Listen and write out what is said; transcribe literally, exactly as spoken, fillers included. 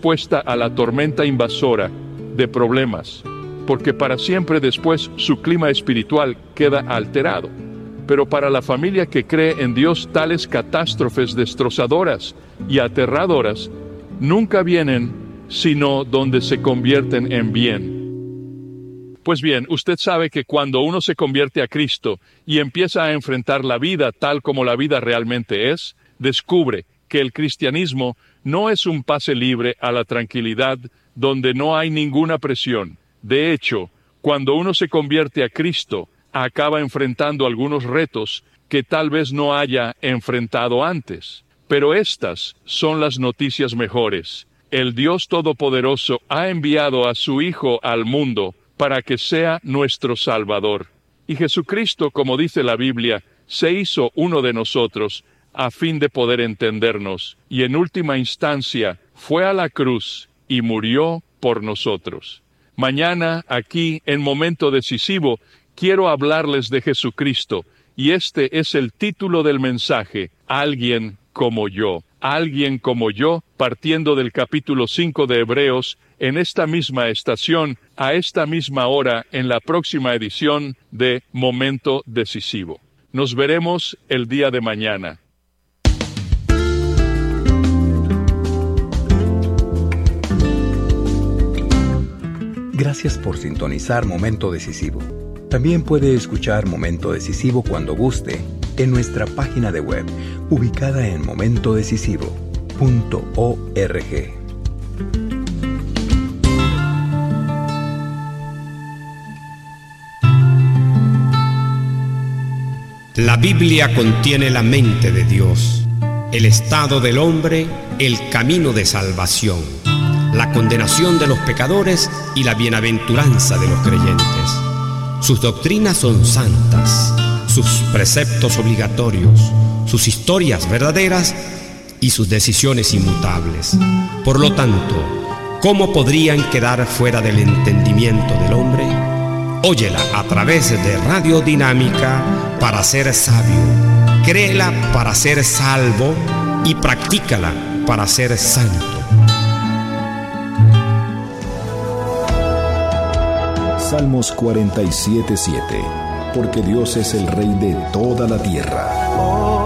respuesta a la tormenta invasora de problemas, porque para siempre después su clima espiritual queda alterado. Pero para la familia que cree en Dios, tales catástrofes destrozadoras y aterradoras nunca vienen, sino donde se convierten en bien. Pues bien, usted sabe que cuando uno se convierte a Cristo y empieza a enfrentar la vida tal como la vida realmente es, descubre que el cristianismo no es un pase libre a la tranquilidad donde no hay ninguna presión. De hecho, cuando uno se convierte a Cristo, acaba enfrentando algunos retos que tal vez no haya enfrentado antes. Pero estas son las noticias mejores. El Dios Todopoderoso ha enviado a su Hijo al mundo para que sea nuestro Salvador. Y Jesucristo, como dice la Biblia, se hizo uno de nosotros a fin de poder entendernos, y en última instancia fue a la cruz y murió por nosotros. Mañana, aquí, en Momento Decisivo, quiero hablarles de Jesucristo, y este es el título del mensaje: Alguien como yo. Alguien como yo, partiendo del capítulo cinco de Hebreos, en esta misma estación, a esta misma hora, en la próxima edición de Momento Decisivo. Nos veremos el día de mañana. Gracias por sintonizar Momento Decisivo. También puede escuchar Momento Decisivo cuando guste en nuestra página de web, ubicada en momento decisivo punto org. La Biblia contiene la mente de Dios, el estado del hombre, el camino de salvación, la condenación de los pecadores y la bienaventuranza de los creyentes. Sus doctrinas son santas, sus preceptos obligatorios, sus historias verdaderas y sus decisiones inmutables. Por lo tanto, ¿cómo podrían quedar fuera del entendimiento del hombre? Óyela a través de Radio Dinámica para ser sabio, créela para ser salvo y practícala para ser santo. Salmos cuarenta y siete, siete. Porque Dios es el Rey de toda la tierra.